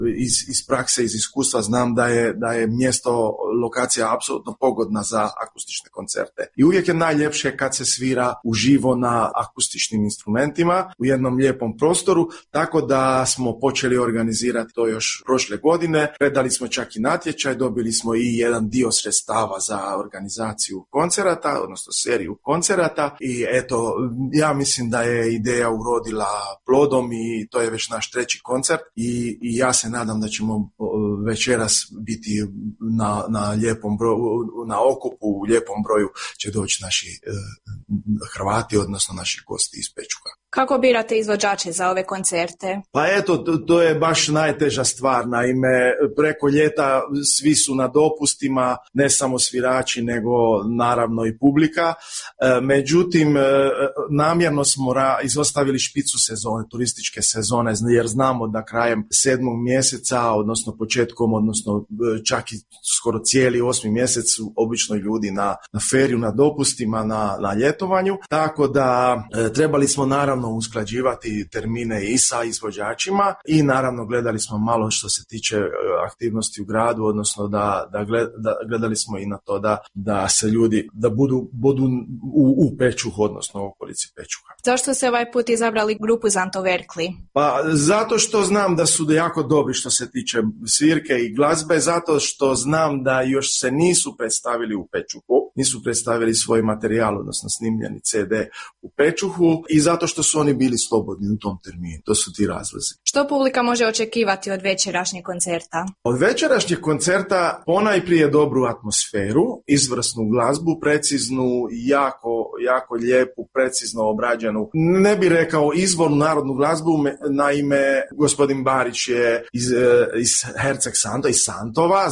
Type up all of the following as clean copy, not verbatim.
iz prakse, iz iskustva znam da je mjesto, lokacija apsolutno pogodna za akustične koncerte. I uvijek je najljepše kad se svira uživo na akustičnim instrumentima u jednom lijepom prostoru, tako da smo počeli organizirati to još prošle godine. Predali smo čak i natječaj, dobili smo i jedan dio sredstava za organizaciju koncerata, odnosno seriju koncerata i eto, ja mislim da je ideja urodila plodom i to je već naš 3. koncert i ja se nadam da ćemo večeras biti na lijepom broju, na okupu u lijepom broju će doći naši Hrvati, odnosno naši gosti iz Pečuha. Kako birate izvođače za ove koncerte? Pa eto, to je baš najteža stvar. Naime, preko ljeta svi su na dopustima, ne samo svirači, nego naravno i publika. Međutim, namjerno smo izostavili špicu sezone, turističke sezone, jer znamo da krajem 7. mjeseca, odnosno početkom, odnosno čak i skoro cijeli 8. mjesec su obično ljudi na feriju, na dopustima, na ljetovanju. Tako da trebali smo naravno usklađivati termine i sa izvođačima i naravno gledali smo malo što se tiče aktivnosti u gradu, odnosno da gledali smo i na to da se ljudi da budu u Pečuhu, odnosno u okolici Pečuha. Zašto ste ovaj put izabrali grupu Zanto Verkli? Pa zato što znam da su jako dobri što se tiče svirke i glazbe, zato što znam da još se nisu predstavili u Pečuhu, nisu predstavili svoj materijal, odnosno snimljeni CD u Pečuhu i zato što su oni bili slobodni u tom terminu. To su ti razlozi. Što publika može očekivati od večerašnjeg koncerta? Od večerašnjeg koncerta ponajprije dobru atmosferu, izvrsnu glazbu, preciznu, jako lijepu, precizno obrađenu. Ne bih rekao izvornu narodnu glazbu, naime gospodin Barić je iz Herceg Santo, iz Santova,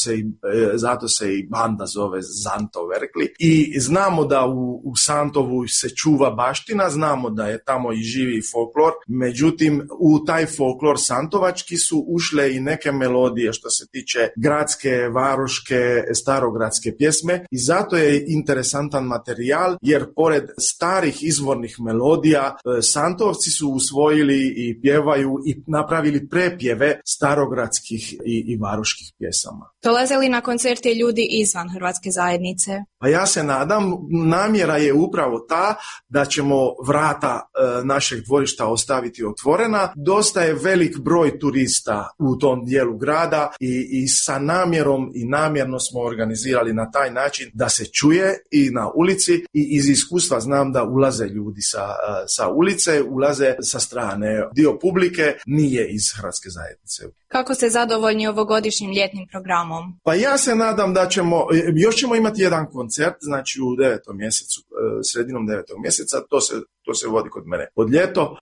zato se i banda zove Zanto Verkli. I znamo da u Santovu se čuva baština, znamo da je tamo i živi folklor, međutim u taj folklor santovački su ušle i neke melodije što se tiče gradske, varoške, starogradske pjesme i zato je interesantan materijal jer pored starih izvornih melodija Santovci su usvojili i pjevaju i napravili prepjeve starogradskih i varoških pjesama. Dolaze li na koncerte ljudi izvan hrvatske zajednice? Pa ja se nadam, namjera je upravo ta da ćemo vrata našeg dvorišta ostaviti otvorena. Dosta je velik broj turista u tom dijelu grada i sa namjerom i namjerno smo organizirali na taj način da se čuje i na ulici i iz iskustva znam da ulaze ljudi sa ulice, ulaze sa strane. Dio publike nije iz hrvatske zajednice. Kako ste zadovoljni ovogodišnjim ljetnim programom? Pa ja se nadam da još ćemo imati jedan koncert, znači u 9. mjesecu, sredinom 9. mjeseca, to se vodi kod mene pod ljeto.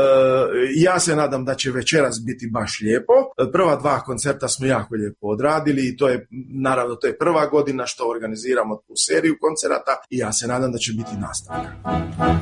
Ja se nadam da će večeras biti baš lijepo. Prva 2 koncerta smo jako lijepo odradili i to je prva godina što organiziramo tu seriju koncerata i ja se nadam da će biti nastavak.